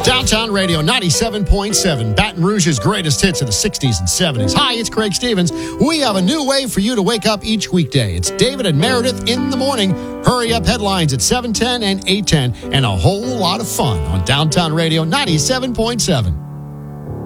Downtown Radio 97.7, Baton Rouge's greatest hits of the 60s and 70s. Hi, it's Craig Stevens. We have a new way for you to wake up each weekday. It's David and Meredith in the morning. Hurry up headlines at 7:10 and 8:10, and a whole lot of fun on Downtown Radio 97.7.